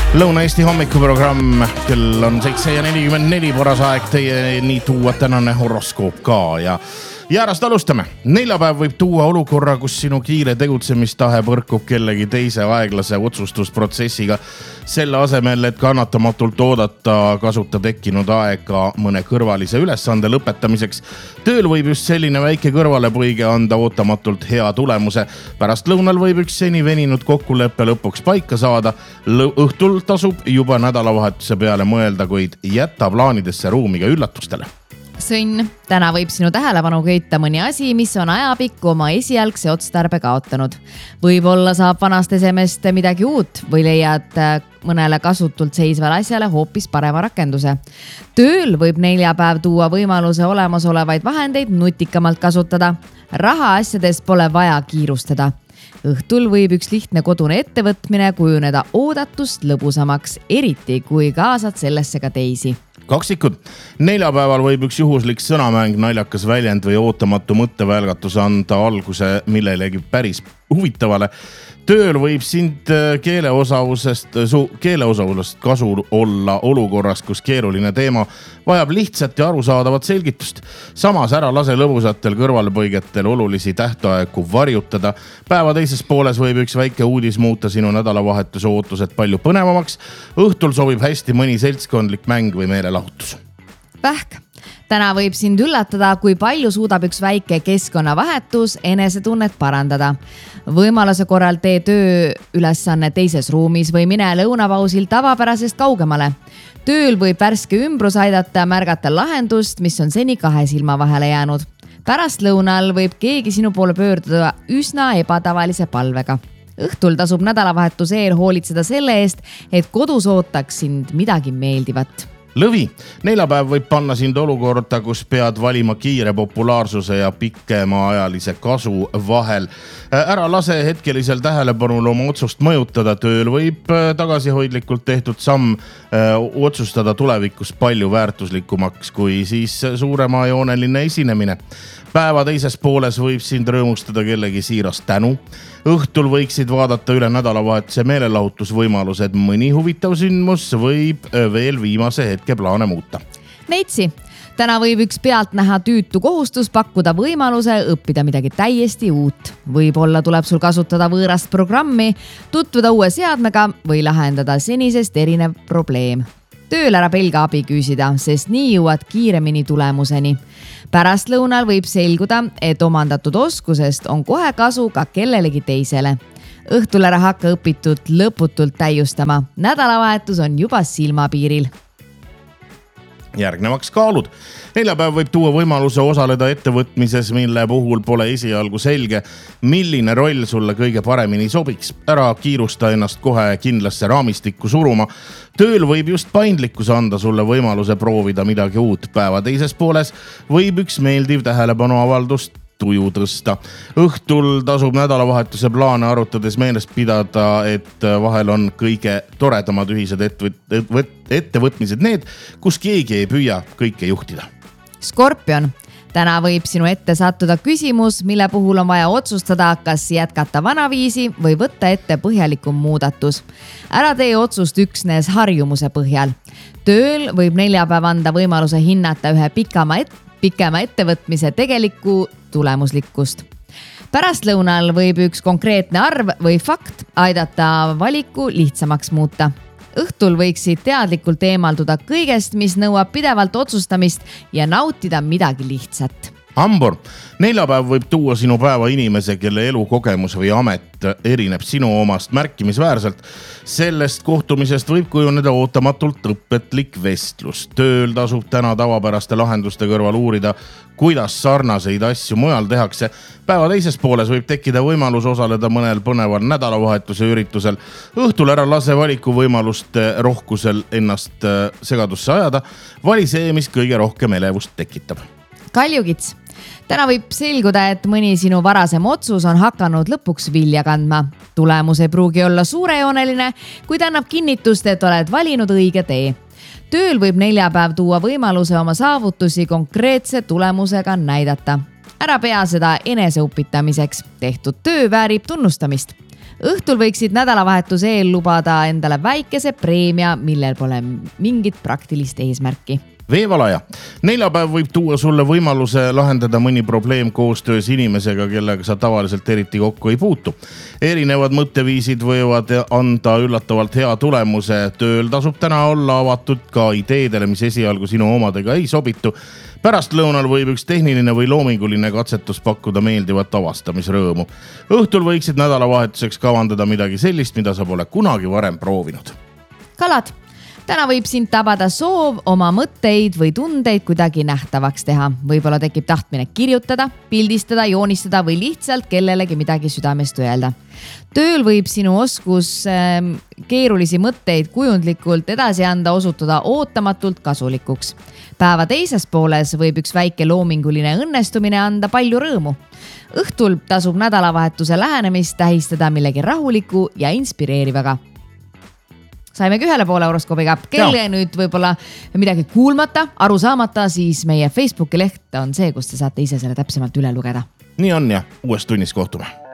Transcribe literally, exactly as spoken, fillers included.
Lõuna-Eesti hommikuprogramm, kell on seitse ja nelikümmend neli, paras aeg teie nii tuua tänane horoskoop ka ja Jäärast alustame. Neljapäev võib tuua olukorra, kus sinu kiire tegutsemistahe põrkub kellegi teise aeglase otsustusprotsessiga. Selle asemel, et kannatamatult oodata, kasuta tekkinud aega mõne kõrvalise ülesande lõpetamiseks. Tööl võib just selline väike kõrvalepõige anda ootamatult hea tulemuse. Pärast lõunal võib üks seni veninud kokkuleppe lõpuks paika saada. Õhtul tasub juba nädalavahetuse peale mõelda, kuid jätta plaanidesse ruumiga üllatustele. Sõnn, täna võib sinu tähelepanu köita mõni asi, mis on ajapikku oma esialgse otstarbe kaotanud. Võib-olla saab vanast esemest midagi uut või leiad mõnele kasutult seisvale asjale hoopis parema rakenduse. Tööl võib neljapäev tuua võimaluse olemasolevaid vahendeid nutikamalt kasutada. Raha asjades pole vaja kiirustada. Õhtul võib üks lihtne kodune ettevõtmine kujuneda oodatust lõbusamaks, eriti kui kaasad sellesse ka teisi. Kaksikud. Neljapäeval võib üks juhuslik sõnamäng, naljakas väljend või ootamatu mõttevälgatus anda alguse millelegi päris huvitavale. Tööl võib sind keeleosavusest, keeleosavusest kasu olla olukorras, kus keeruline teema vajab lihtsat ja arusaadavat selgitust. Samas ära lase lõbusatel kõrvalpõigetel olulisi tähtaegu varjutada. Päeva teises pooles võib üks väike uudis muuta sinu nädalavahetuse ootused palju põnevamaks. Õhtul sobib hästi mõni seltskondlik mäng või meelelahutus. Vähk. Täna võib sind üllatada, kui palju suudab üks väike keskkonnavahetus enesetunnet parandada. Võimaluse korral tee töö ülesanne teises ruumis või mine lõunapausil tavapärasest kaugemale. Tööl võib värske ümbrus aidata märgata lahendust, mis on seni kahe silma vahele jäänud. Pärast lõunal võib keegi sinu poole pöörduda üsna ebatavalise palvega. Õhtul tasub nädalavahetuse eel hoolitseda selle eest, et kodus ootaks sind midagi meeldivat. Lõvi. Neljapäev võib panna sind olukorda, kus pead valima kiire populaarsuse ja pikemaajalise kasu vahel. Ära lase hetkelisel tähelepanul oma otsust mõjutada. Tööl võib tagasihoidlikult tehtud samm otsustada tulevikus palju väärtuslikumaks kui siis suurema jooneline esinemine. Päeva teises pooles võib sind rõõmustada kellegi siiras tänu. Õhtul võiksid vaadata üle nädalavahetuse meelelahutusvõimalused. Mõni huvitav sündmus võib veel viimase hetke plaane muuta. Neitsi. Täna võib üks pealt näha tüütu kohustus pakkuda võimaluse õppida midagi täiesti uut. Võib-olla tuleb sul kasutada võõrast programmi, tutvuda uue seadmega või lahendada senisest erinev probleem. Tööl ära pelga abi küsida, sest nii jõuad kiiremini tulemuseni. Pärast lõunal võib selguda, et omandatud oskusest on kohe kasu ka kellelegi teisele. Õhtul ära hakka õpitud lõputult täiustama. Nädalavahetus on juba silmapiiril. Järgnevaks kaalud. Neljapäev võib tuua võimaluse osaleda ettevõtmises, mille puhul pole esialgu selge, milline roll sulle kõige paremini sobiks. Ära kiirusta ennast kohe kindlasse raamistikku suruma. Tööl võib just paindlikkus anda sulle võimaluse proovida midagi uut. Päeva teises pooles võib üks meeldiv tähelepanu avaldust tuju tõsta. Õhtul tasub nädalavahetuse plaane arutades meelest pidada, et vahel on kõige toredamad ühised ettevõtmised need, kus keegi ei püüa kõike juhtida. Skorpion. Täna võib sinu ette sattuda küsimus, mille puhul on vaja otsustada, kas jätkata vanaviisi või võtta ette põhjalikum muudatus. Ära tee otsust üksnes harjumuse põhjal. Tööl võib neljapäev anda võimaluse hinnata ühe pikama, et, pikema ettevõtmise tegelikku tulemuslikkust. Pärast lõunal võib üks konkreetne arv või fakt aidata valiku lihtsamaks muuta. Õhtul võiksid teadlikult eemalduda kõigest, mis nõuab pidevalt otsustamist ja nautida midagi lihtsat. Hambur. Neljapäev võib tuua sinu päeva inimese, kelle elukogemus või amet erineb sinu omast märkimisväärselt. Sellest kohtumisest võib kujuneda ootamatult õpetlik vestlus. Tööl tasub täna tavapäraste lahenduste kõrval uurida, kuidas sarnaseid asju mujal tehakse. Päeva teises pooles võib tekkida võimalus osaleda mõnel põneval nädalavahetuse üritusel. Õhtul ära lase valiku võimaluste rohkusel ennast segadusse ajada. Vali see, mis kõige rohkem elevust tekitab. Kaljukits. Täna võib selguda, et mõni sinu varasem otsus on hakanud lõpuks vilja kandma. Tulemus ei pruugi olla suurejooneline, kuid annab kinnitust, et oled valinud õige tee. Tööl võib neljapäev tuua võimaluse oma saavutusi konkreetse tulemusega näidata. Ära pea seda eneseupitamiseks. Tehtud töö väärib tunnustamist. õhtul võiksid nädalavahetuse eel lubada endale väikese preemia, millel pole mingit praktilist eesmärki. Veevalaja. Neljapäev võib tuua sulle võimaluse lahendada mõni probleem koostöös inimesega, kellega sa tavaliselt eriti kokku ei puutu. Erinevad mõtteviisid võivad anda üllatavalt hea tulemuse. Tööl tasub täna olla avatud ka ideedele, mis esialgu sinu omadega ei sobitu. Pärast lõunal võib üks tehniline või loominguline katsetus pakkuda meeldivat avastamisrõõmu. Õhtul võiksid nädalavahetuseks kavandada midagi sellist, mida sa pole kunagi varem proovinud. Kalad. Täna võib sind tabada soov oma mõtteid või tundeid kuidagi nähtavaks teha. Võib-olla tekib tahtmine kirjutada, pildistada, joonistada või lihtsalt kellelegi midagi südamest öelda. Tööl võib sinu oskus äh, keerulisi mõtteid kujundlikult edasi anda osutuda ootamatult kasulikuks. Päeva teises pooles võib üks väike loominguline õnnestumine anda palju rõõmu. Õhtul tasub nädalavahetuse lähenemist tähistada millegi rahuliku ja inspireerivaga. Saimegi ühele poole horoskoobiga. Kel jäi nüüd võib-olla midagi kuulmata, aru saamata, siis meie Facebooki leht on see, kus te saate ise selle täpsemalt üle lugeda. Nii on ja uues tunnis kohtume.